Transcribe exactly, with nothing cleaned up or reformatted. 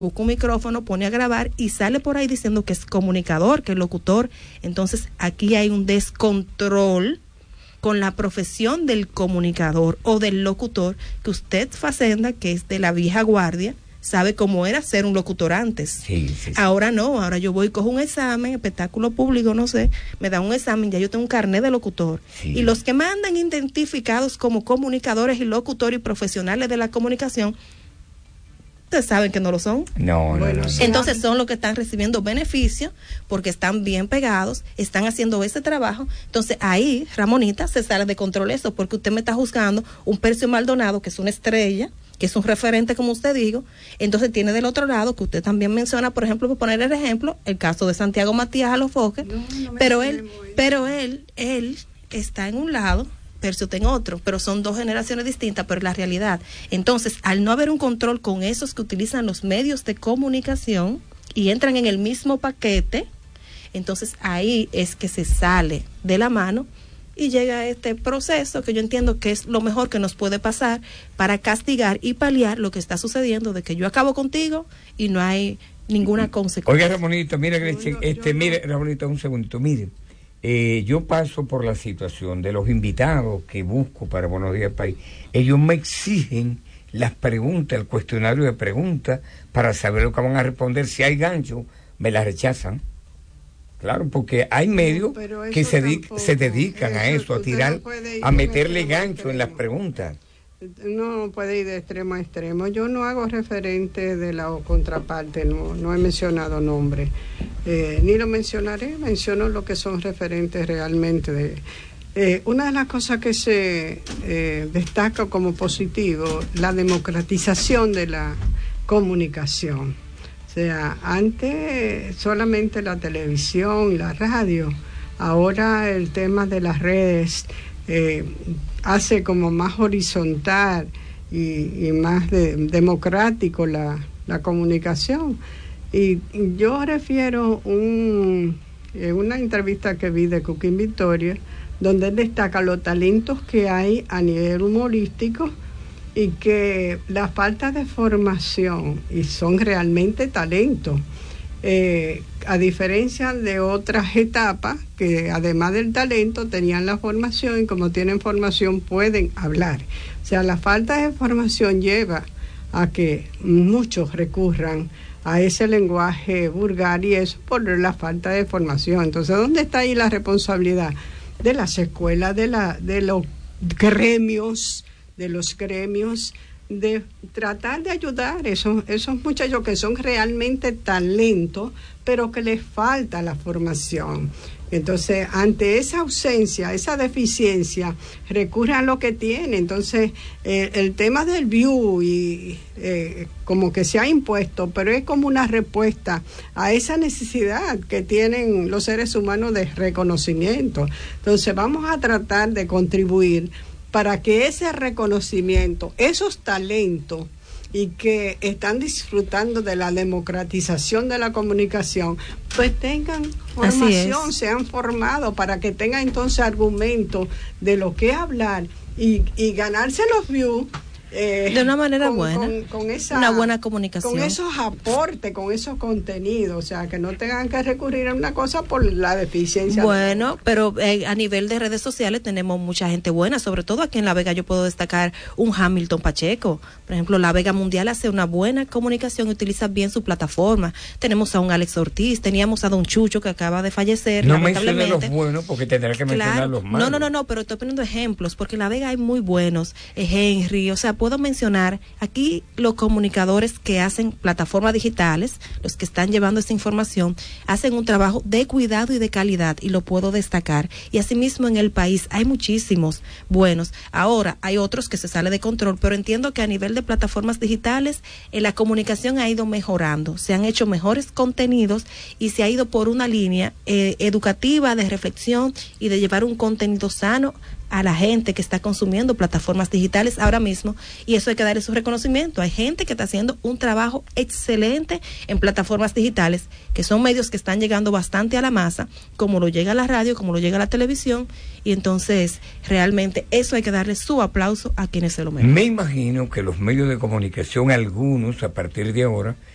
busca un micrófono, pone a grabar y sale por ahí diciendo que es comunicador, que es locutor. Entonces aquí hay un descontrol con la profesión del comunicador o del locutor, que usted, Facenda, que es de la vieja guardia, sabe cómo era ser un locutor antes. Sí, sí, sí. Ahora no, ahora yo voy, cojo un examen, espectáculo público, no sé, me dan un examen, ya yo tengo un carnet de locutor. Sí. Y los que mandan identificados como comunicadores y locutores y profesionales de la comunicación, ustedes saben que no lo son. No, no, no, no. Entonces son los que están recibiendo beneficios porque están bien pegados, están haciendo ese trabajo. Entonces ahí, Ramonita, se sale de control eso, porque usted me está juzgando un Percio Maldonado, que es una estrella, que es un referente, como usted dijo. Entonces tiene del otro lado, que usted también menciona, por ejemplo, por poner el ejemplo, el caso de Santiago Matías Alofoque, no, no pero él, pero él, él está en un lado, Percio está en otro, pero son dos generaciones distintas, pero es la realidad. Entonces, al no haber un control con esos que utilizan los medios de comunicación y entran en el mismo paquete, entonces ahí es que se sale de la mano y llega este proceso que yo entiendo que es lo mejor que nos puede pasar para castigar y paliar lo que está sucediendo, de que yo acabo contigo y no hay ninguna consecuencia. Oiga, Ramonito, mira, Gretchen, este, mire, Ramonito, un segundito, mire. Eh, yo paso por la situación de los invitados que busco para Buenos Días País. Ellos me exigen las preguntas, el cuestionario de preguntas, para saber lo que van a responder. Si hay gancho, me las rechazan. Claro, porque hay medios no, que se, tampoco, se dedican eso, a eso, a tirar, no a meterle gancho en las preguntas. No puede ir de extremo a extremo. Yo no hago referente de la contraparte, no, no he mencionado nombres, eh, ni lo mencionaré, menciono lo que son referentes realmente. De, eh, una de las cosas que se eh, destaca como positivo, la democratización de la comunicación. O sea, antes solamente la televisión, la radio, ahora el tema de las redes eh, hace como más horizontal y, y más de, democrático la, la comunicación. Y, y yo refiero un, eh, una entrevista que vi de Cooking Victoria, donde él destaca los talentos que hay a nivel humorístico y que la falta de formación, y son realmente talentos, eh, a diferencia de otras etapas que además del talento tenían la formación, y como tienen formación pueden hablar. O sea, la falta de formación lleva a que muchos recurran a ese lenguaje vulgar, y eso por la falta de formación. Entonces, ¿dónde está ahí la responsabilidad? De las escuelas, de, la, de los gremios, de los gremios, de tratar de ayudar a esos, esos muchachos que son realmente talentos, pero que les falta la formación. Entonces, ante esa ausencia, esa deficiencia, recurren a lo que tienen. Entonces, eh, el tema del view y eh, como que se ha impuesto, pero es como una respuesta a esa necesidad que tienen los seres humanos de reconocimiento. Entonces, vamos a tratar de contribuir para que ese reconocimiento, esos talentos y que están disfrutando de la democratización de la comunicación, pues tengan formación, sean formados, para que tengan entonces argumentos de lo que hablar y, y ganarse los views. Eh, de una manera con, buena, con, con esa, una buena comunicación, con esos aportes, con esos contenidos, o sea, que no tengan que recurrir a una cosa por la deficiencia. Bueno, de... pero eh, a nivel de redes sociales tenemos mucha gente buena, sobre todo aquí en La Vega. Yo puedo destacar un Hamilton Pacheco, por ejemplo. La Vega Mundial hace una buena comunicación y utiliza bien su plataforma. Tenemos a un Alex Ortiz, teníamos a Don Chucho, que acaba de fallecer, no lamentablemente. No menciones los buenos porque tendrá que mencionar claro, los malos. No, no, no, no, pero estoy poniendo ejemplos, porque en La Vega hay muy buenos, eh, Henry, o sea, puedo mencionar aquí los comunicadores que hacen plataformas digitales, los que están llevando esta información, hacen un trabajo de cuidado y de calidad, y lo puedo destacar. Y asimismo en el país hay muchísimos buenos. Ahora hay otros que se sale de control, pero entiendo que a nivel de plataformas digitales eh, la comunicación ha ido mejorando, se han hecho mejores contenidos y se ha ido por una línea eh, educativa, de reflexión y de llevar un contenido sano a la gente que está consumiendo plataformas digitales ahora mismo, y eso hay que darle su reconocimiento. Hay gente que está haciendo un trabajo excelente en plataformas digitales, que son medios que están llegando bastante a la masa, como lo llega la radio, como lo llega la televisión, y entonces realmente eso hay que darle su aplauso a quienes se lo merecen. Me imagino que los medios de comunicación, algunos a partir de ahora,